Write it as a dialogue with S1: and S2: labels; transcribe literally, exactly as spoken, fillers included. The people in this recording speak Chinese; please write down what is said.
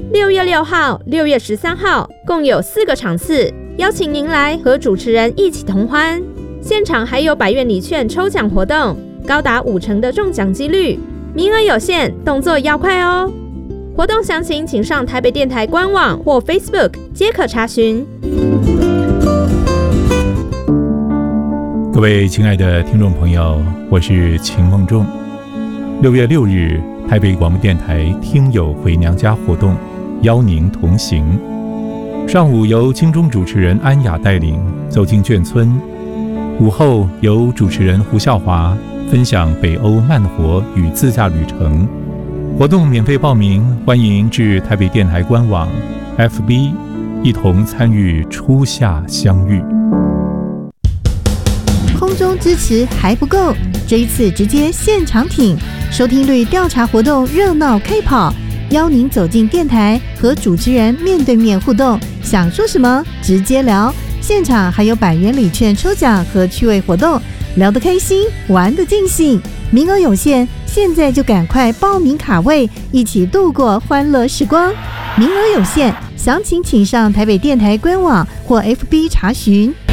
S1: 六月六号、六月十三号共有四个场次，邀请您来和主持人一起同欢。现场还有百元礼券抽奖活动，高达五成的中奖几率，名额有限，动作要快哦！活动详情请上台北电台官网或 Facebook 皆可查询。
S2: 各位亲爱的听众朋友，我是秦梦仲。六月六日，台北广播电台听友回娘家活动，邀您同行。上午由金钟主持人安雅带领走进眷村，午后由主持人胡孝华分享北欧慢活与自驾旅程。活动免费报名，欢迎至台北电台官网 F B 一同参与初夏相遇。
S3: 空中支持还不够，这一次直接现场挺，收听率调查活动热闹开跑，邀您走进电台和主持人面对面互动，想说什么直接聊，现场还有百元礼券抽奖和趣味活动，聊得开心，玩得尽兴，名额有限，现在就赶快报名卡位，一起度过欢乐时光。名额有限，详情请上台北电台官网或 F B 查询。